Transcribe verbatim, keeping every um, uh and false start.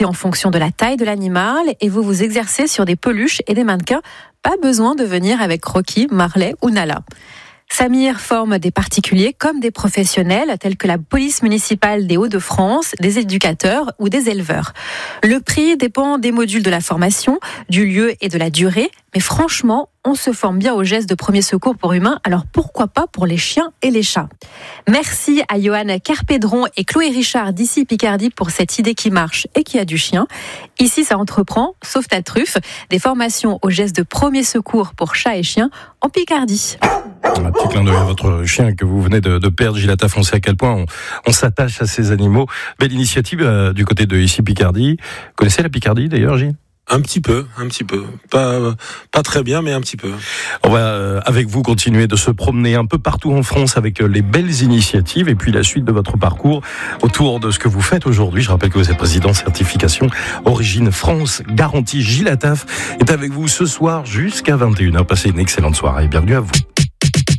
adapté en fonction de la taille de l'animal et vous vous exercez sur des peluches et des mannequins. Pas besoin de venir avec Rocky, Marley ou Nala. Samir forme des particuliers comme des professionnels tels que la police municipale des Hauts-de-France, des éducateurs ou des éleveurs. Le prix dépend des modules de la formation, du lieu et de la durée, mais franchement, on se forme bien aux gestes de premier secours pour humains, alors pourquoi pas pour les chiens et les chats. Merci à Johan Carpédron et Chloé Richard d'ici Picardie pour cette idée qui marche et qui a du chien. Ici, ça entreprend, sauf ta truffe, des formations aux gestes de premier secours pour chats et chiens en Picardie. Un petit clin d'œil à votre chien que vous venez de, de perdre, Gilata. On sait à quel point on, on s'attache à ces animaux. Belle initiative euh, du côté de ici Picardie. Vous connaissez la Picardie d'ailleurs, Gilles ? Un petit peu, un petit peu. Pas, pas très bien, mais un petit peu. On va, euh, avec vous, continuer de se promener un peu partout en France avec euh, les belles initiatives et puis la suite de votre parcours autour de ce que vous faites aujourd'hui. Je rappelle que vous êtes président certification Origine France Garantie. Gilles Attaf est avec vous ce soir jusqu'à vingt et une heures. Passez une excellente soirée et bienvenue à vous.